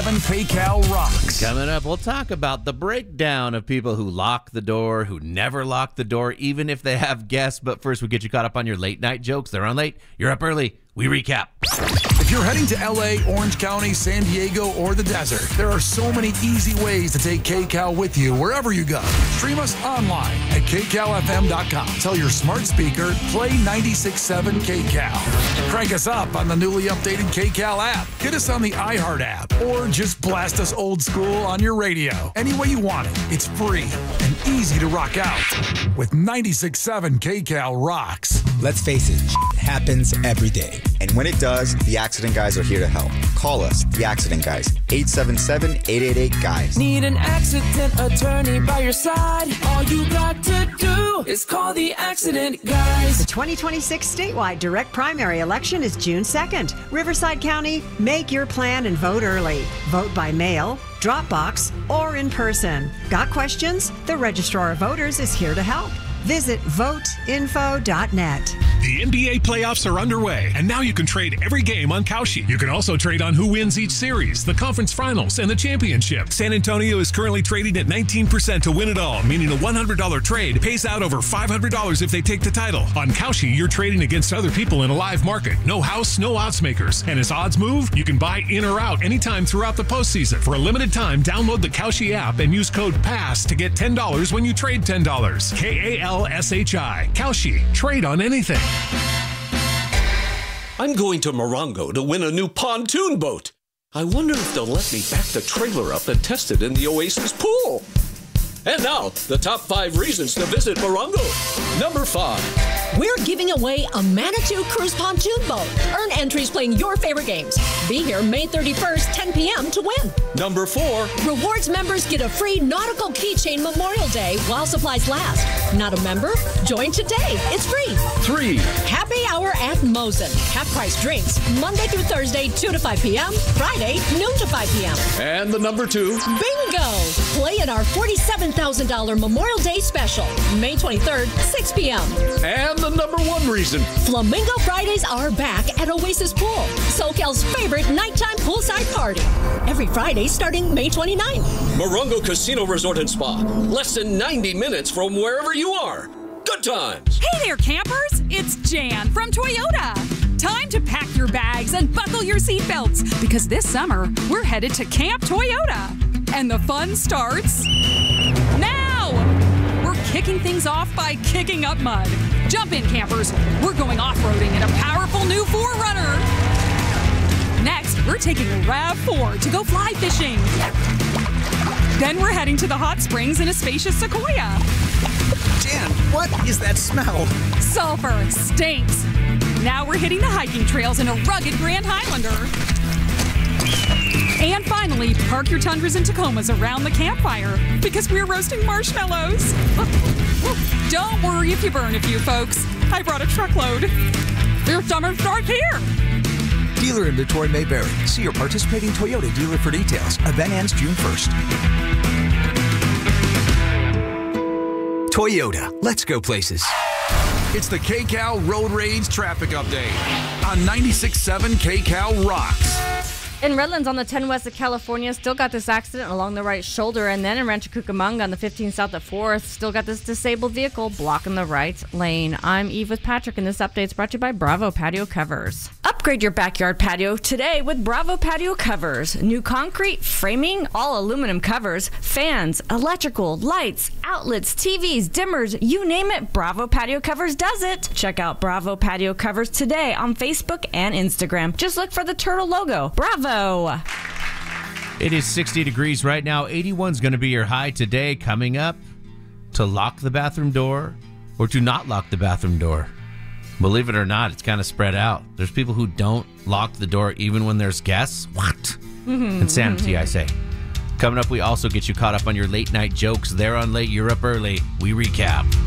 96.7 KCAL rocks. Coming up, we'll talk about the breakdown of people who lock the door, who never lock the door, even if they have guests. But first, we'll get you caught up on your late night jokes. They're on late. You're up early. We recap. If you're heading to LA, Orange County, San Diego, or the desert, there are so many easy ways to take KCAL with you wherever you go. Stream us online at kcalfm.com. Tell your smart speaker, play 96.7 KCAL. Crank us up on the newly updated KCAL app. Get us on the iHeart app, or just blast us old school on your radio. Any way you want it, it's free and easy to rock out with 96.7 KCAL rocks. Let's face it, happens every day. And when it does, the Accident Guys are here to help. Call us, the Accident Guys, 877-888-GUYS. Need an accident attorney by your side? All you got to do is call the Accident Guys. The 2026 statewide direct primary election is June 2nd. Riverside County, make your plan and vote early. Vote by mail, drop box, or in person. Got questions? The Registrar of Voters is here to help. Visit voteinfo.net. The NBA playoffs are underway, and now you can trade every game on Kalshi. You can also trade on who wins each series, the conference finals, and the championship. San Antonio is currently trading at 19% to win it all, meaning a $100 trade pays out over $500 if they take the title. On Kalshi, you're trading against other people in a live market. No house, no odds makers. And as odds move, you can buy in or out anytime throughout the postseason. For a limited time, download the Kalshi app and use code PASS to get $10 when you trade $10. KALSHI. Kalshi. Trade on anything. I'm going to Morongo to win a new pontoon boat. I wonder if they'll let me back the trailer up and test it in the Oasis pool. And now, the top 5 reasons to visit Morongo. Number 5. We're giving away a Manitou Cruise pontoon boat. Earn entries playing your favorite games. Be here May 31st, 10 p.m. to win. Number 4. Rewards members get a free nautical keychain Memorial Day while supplies last. Not a member? Join today. It's free. 3. Happy Hour at Mosen. Half-price drinks. Monday through Thursday, 2 to 5 p.m. Friday, noon to 5 p.m. And the number 2. Bingo! Play in our $47,000 Memorial Day special. May 23rd, 6 p.m. And the number 1 reason. Flamingo Fridays are back at Oasis Pool, SoCal's favorite nighttime poolside party. Every Friday starting May 29th. Morongo Casino Resort and Spa. Less than 90 minutes from wherever you are. Good times. Hey there, campers. It's Jan from Toyota. Time to pack your bags and buckle your seatbelts because this summer we're headed to Camp Toyota. And the fun starts now. We're kicking things off by kicking up mud. Jump in, campers. We're going off-roading in a powerful new 4Runner. Next, we're taking a RAV4 to go fly fishing. Then we're heading to the hot springs in a spacious Sequoia. Jan, what is that smell? Sulfur stinks. Now we're hitting the hiking trails in a rugged Grand Highlander. And finally, park your Tundras and Tacomas around the campfire because we're roasting marshmallows. Don't worry if you burn a few, folks. I brought a truckload. Your summer starts here. Dealer inventory may vary. See your participating Toyota dealer for details. Event ends June 1st. Toyota, let's go places. It's the KCAL Road Rage Traffic Update on 96.7 KCAL rocks. In Redlands on the 10 west of California, still got this accident along the right shoulder. And then in Rancho Cucamonga on the 15 south at 4th, still got this disabled vehicle blocking the right lane. I'm Eve with Patrick, and this update's brought to you by Bravo Patio Covers. Upgrade your backyard patio today with Bravo Patio Covers. New concrete, framing, all aluminum covers, fans, electrical, lights, outlets, TVs, dimmers, you name it, Bravo Patio Covers does it. Check out Bravo Patio Covers today on Facebook and Instagram. Just look for the turtle logo. Bravo! It is 60 degrees right now. 81 is going to be your high today. Coming up, to lock the bathroom door or to not lock the bathroom door. Believe it or not, it's kind of spread out. There's people who don't lock the door even when there's guests. What? Insanity, I say. Coming up, we also get you caught up on your late night jokes. They're on late, you're up early. We recap.